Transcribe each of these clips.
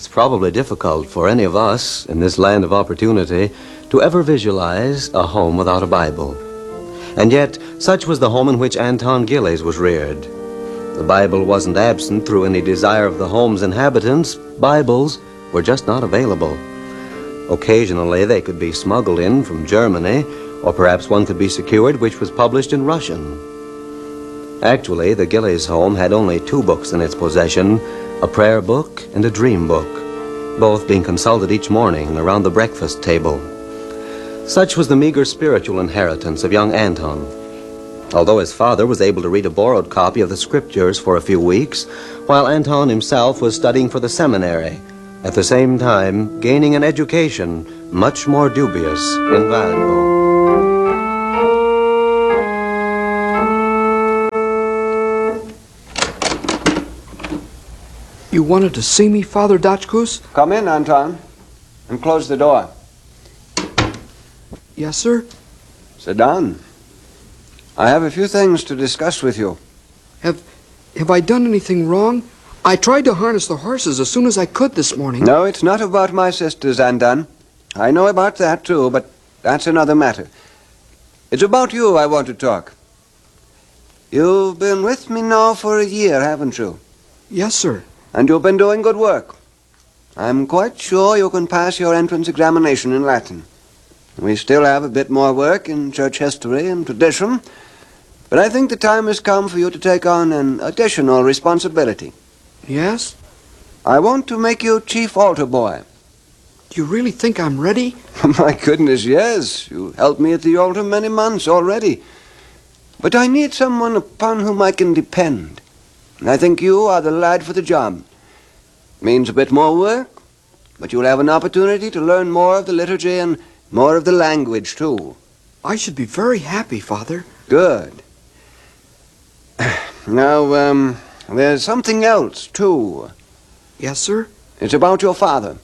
It's probably difficult for any of us in this land of opportunity to ever visualize a home without a Bible. And yet, such was the home in which Anton Gillies was reared. The Bible wasn't absent through any desire of the home's inhabitants. Bibles were just not available. Occasionally, they could be smuggled in from Germany, or perhaps one could be secured which was published in Russian. Actually, the Gillies home had only 2 books in its possession, a prayer book and a dream book, both being consulted each morning around the breakfast table. Such was the meager spiritual inheritance of young Anton. Although his father was able to read a borrowed copy of the scriptures for a few weeks, while Anton himself was studying for the seminary, at the same time gaining an education much more dubious and valuable. You wanted to see me, Father Dachkus? Come in, Anton, and close the door. Yes, sir? Sit down. I have a few things to discuss with you. Have I done anything wrong? I tried to harness the horses as soon as I could this morning. No, it's not about my sisters, Anton. I know about that, too, but that's another matter. It's about you I want to talk. You've been with me now for a year, haven't you? Yes, sir. And you've been doing good work. I'm quite sure you can pass your entrance examination in Latin. We still have a bit more work in church history and tradition, but I think the time has come for you to take on an additional responsibility. Yes? I want to make you chief altar boy. Do you really think I'm ready? My goodness, yes. You helped me at the altar many months already. But I need someone upon whom I can depend. And I think you are the lad for the job. Means a bit more work, but you'll have an opportunity to learn more of the liturgy and more of the language, too. I should be very happy, Father. Good. Now, there's something else, too. Yes, sir? It's about your father.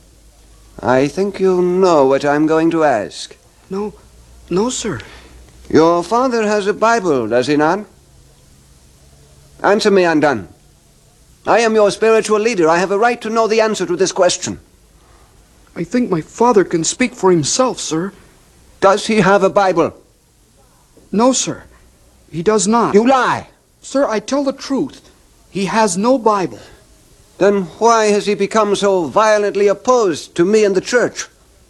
I think you know what I'm going to ask. No, sir. Your father has a Bible, does he not? Answer me, Anton. I am your spiritual leader. I have a right to know the answer to this question. I think my father can speak for himself, sir. Does he have a Bible? No, sir. He does not. You lie. Sir, I tell the truth. He has no Bible. Then why has he become so violently opposed to me and the church?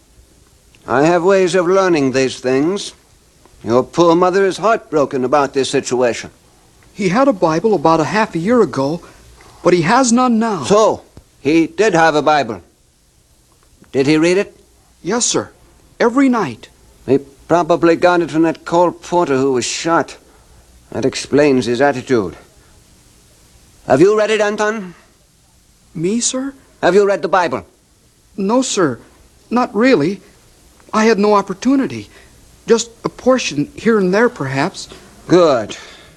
I have ways of learning these things. Your poor mother is heartbroken about this situation. He had a Bible about a half a year ago, but he has none now. So, he did have a Bible. Did he read it? Yes, sir. Every night. He probably got it from that Cole Porter who was shot. That explains his attitude. Have you read it, Anton? Me, sir? Have you read the Bible? No, sir. Not really. I had no opportunity. Just a portion here and there, perhaps. Good.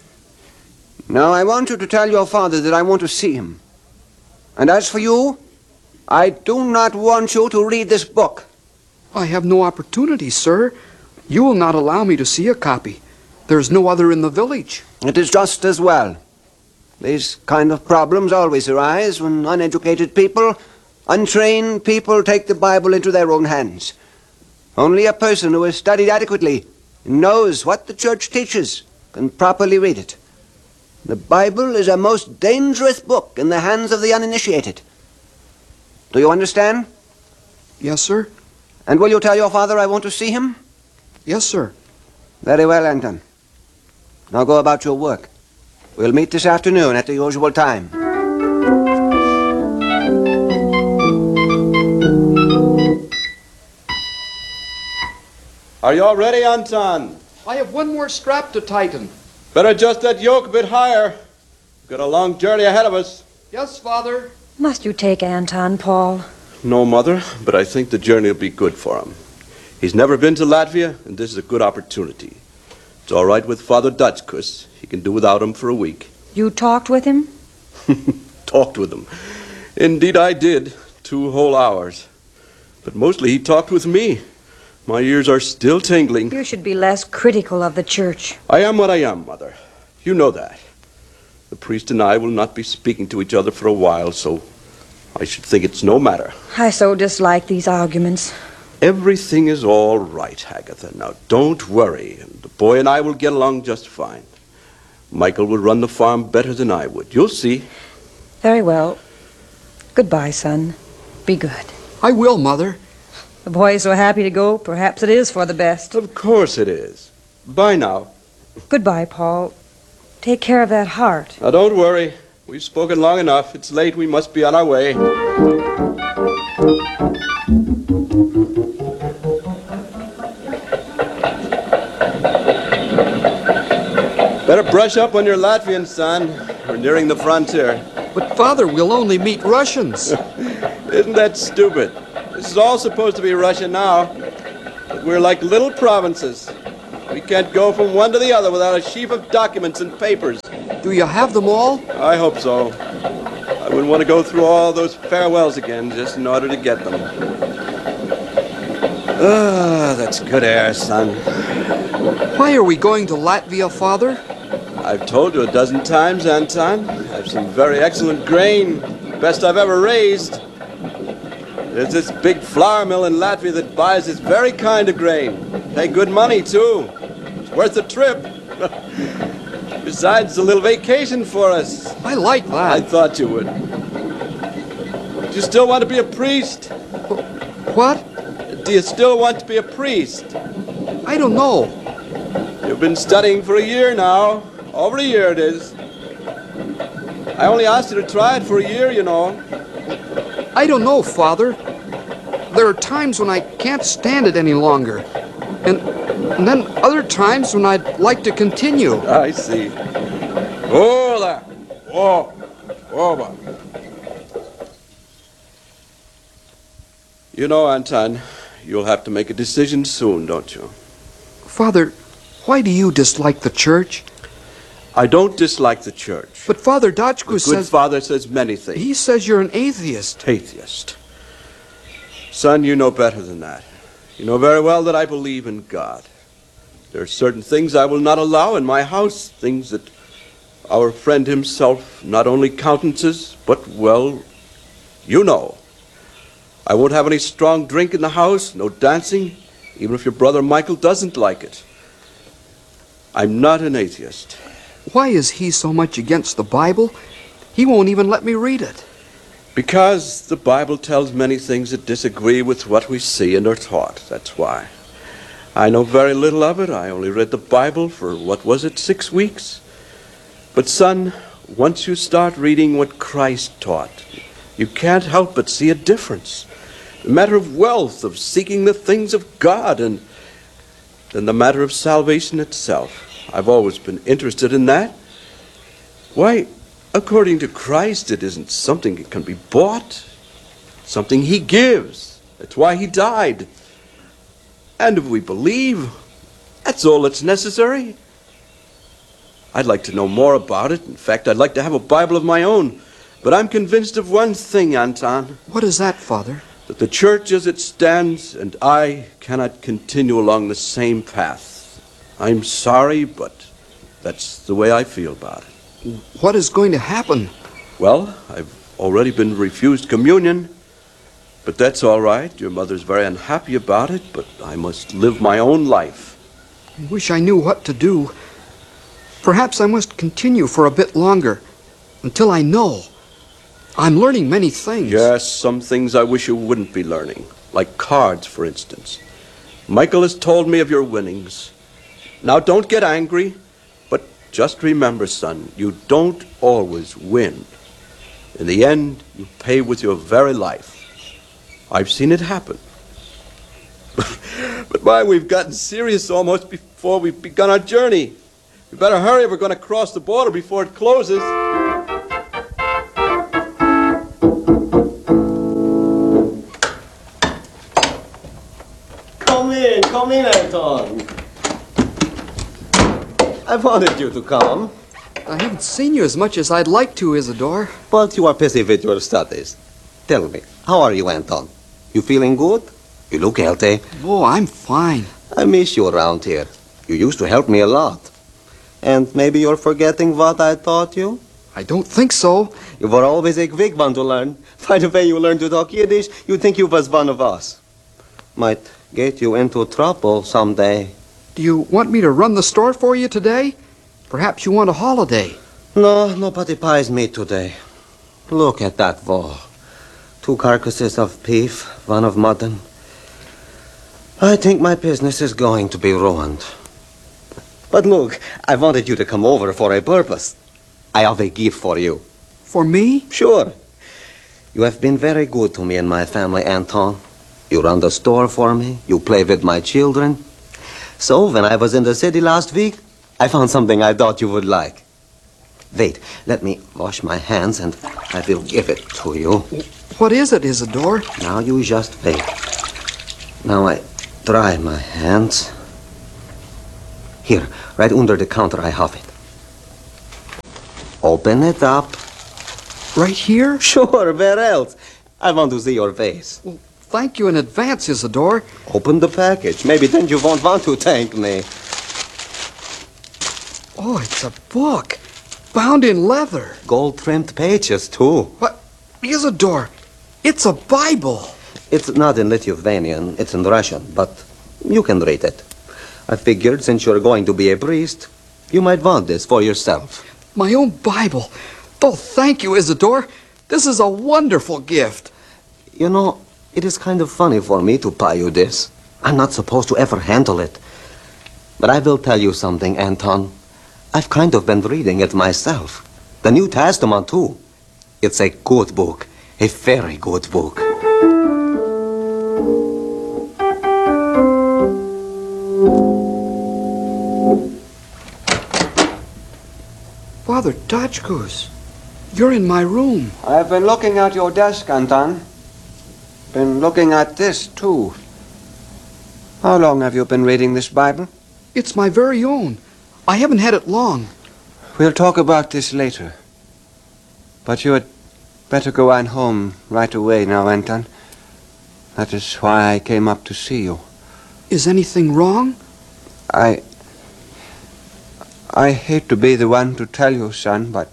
Now, I want you to tell your father that I want to see him. And as for you, I do not want you to read this book. I have no opportunity, sir. You will not allow me to see a copy. There's no other in the village. It is just as well. These kind of problems always arise when uneducated people, untrained people take the Bible into their own hands. Only a person who has studied adequately and knows what the church teaches can properly read it. The Bible is a most dangerous book in the hands of the uninitiated. Do you understand? Yes, sir. And will you tell your father I want to see him? Yes, sir. Very well, Anton. Now go about your work. We'll meet this afternoon at the usual time. Are you all ready, Anton? I have one more strap to tighten. Better adjust that yoke a bit higher. We've got a long journey ahead of us. Yes, Father. Must you take Anton, Paul? No, Mother, but I think the journey will be good for him. He's never been to Latvia, and this is a good opportunity. It's all right with Father Dachkus. He can do without him for a week. You talked with him? Talked with him. Indeed, I did. 2 whole hours. But mostly he talked with me. My ears are still tingling. You should be less critical of the church. I am what I am, Mother. You know that. The priest and I will not be speaking to each other for a while, so I should think it's no matter. I so dislike these arguments. Everything is all right, Agatha. Now, don't worry. The boy and I will get along just fine. Michael will run the farm better than I would. You'll see. Very well. Goodbye, son. Be good. I will, Mother. The boy is so happy to go, perhaps it is for the best. Of course it is. Bye now. Goodbye, Paul. Take care of that heart. Now, don't worry. We've spoken long enough. It's late. We must be on our way. Better brush up on your Latvian, son. We're nearing the frontier. But, Father, we'll only meet Russians. Isn't that stupid? This is all supposed to be Russia now. But we're like little provinces. We can't go from one to the other without a sheaf of documents and papers. Do you have them all? I hope so. I wouldn't want to go through all those farewells again just in order to get them. Ah, that's good air, son. Why are we going to Latvia, Father? I've told you a dozen times, Anton. I've some very excellent grain, best I've ever raised. There's this big flour mill in Latvia that buys this very kind of grain. Pay good money, too. It's worth the trip. Besides, it's a little vacation for us. I like I that. thought you would. Do you still want to be a priest? What? Do you still want to be a priest? I don't know. You've been studying for a year now. Over a year it is. I only asked you to try it for a year, you know. I don't know, Father. There are times when I can't stand it any longer. And then other times when I'd like to continue. I see. Oh, there. Oh, over. You know, Anton, you'll have to make a decision soon, don't you? Father, why do you dislike the church? I don't dislike the church. But Father The Dachko good says... father says many things. He says you're an atheist. Atheist. Son, you know better than that. You know very well that I believe in God. There are certain things I will not allow in my house, things that our friend himself not only countenances, but, well, you know. I won't have any strong drink in the house, no dancing, even if your brother Michael doesn't like it. I'm not an atheist. Why is he so much against the Bible? He won't even let me read it. Because the Bible tells many things that disagree with what we see and are taught. That's why. I know very little of it. I only read the Bible for, 6 weeks? But, son, once you start reading what Christ taught, you can't help but see a difference. The matter of wealth, of seeking the things of God, and then the matter of salvation itself. I've always been interested in that. Why, according to Christ, it isn't something that can be bought. Something he gives. That's why he died. And if we believe, that's all that's necessary. I'd like to know more about it. In fact, I'd like to have a Bible of my own. But I'm convinced of one thing, Anton. What is that, Father? That the church as it stands and I cannot continue along the same path. I'm sorry, but that's the way I feel about it. What is going to happen? Well, I've already been refused communion, but that's all right. Your mother's very unhappy about it, but I must live my own life. I wish I knew what to do. Perhaps I must continue for a bit longer, until I know. I'm learning many things. Yes, some things I wish you wouldn't be learning, like cards, for instance. Michael has told me of your winnings. Now, don't get angry, but just remember, son, you don't always win. In the end, you pay with your very life. I've seen it happen. But why, we've gotten serious almost before we've begun our journey. We better hurry if we're going to cross the border before it closes. Come in, Anton. I wanted you to come, I haven't seen you as much as I'd like to, Isidore. but you are busy with your studies. Tell me, how are you, Anton? You feeling good? You look healthy. Oh, I'm fine. I miss you around here. You used to help me a lot. And maybe you're forgetting what I taught you? I don't think so. You were always a quick one to learn. By the way you learned to talk Yiddish, you'd think you was one of us. Might get you into trouble someday. Do you want me to run the store for you today? Perhaps you want a holiday. No, nobody buys me today. Look at that wall. 2 carcasses of beef, 1 of mutton. I think my business is going to be ruined. But look, I wanted you to come over for a purpose. I have a gift for you. For me? Sure. You have been very good to me and my family, Anton. You run the store for me. You play with my children. So, when I was in the city last week, I found something I thought you would like. Wait, let me wash my hands and I will give it to you. What is it, Isidore? Now you just wait. Now I dry my hands. Here, right under the counter I have it. Open it up. Right here? Sure, where else? I want to see your face. Well, thank you in advance, Isidore. Open the package. Maybe then you won't want to thank me. Oh, it's a book. Bound in leather. Gold-trimmed pages, too. What? Isidore, it's a Bible. It's not in Lithuanian, it's in Russian, but you can read it. I figured since you're going to be a priest, you might want this for yourself. My own Bible. Oh, thank you, Isidore. This is a wonderful gift. You know, it is kind of funny for me to buy you this. I'm not supposed to ever handle it. But I will tell you something, Anton. I've kind of been reading it myself. The New Testament, too. It's a good book. A very good book. Father Dodgkus, you're in my room. I've been looking at your desk, Anton. Been looking at this, too. How long have you been reading this Bible? It's my very own. I haven't had it long. We'll talk about this later. But you had better go on home right away now, Anton. That is why I came up to see you. Is anything wrong? I hate to be the one to tell you, son, but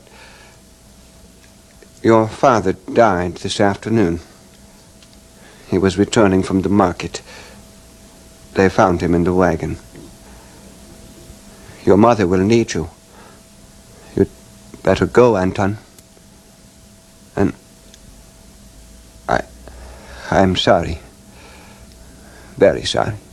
your father died this afternoon. He was returning from the market. They found him in the wagon. Your mother will need you. You'd better go, Anton. And I'm sorry. Very sorry.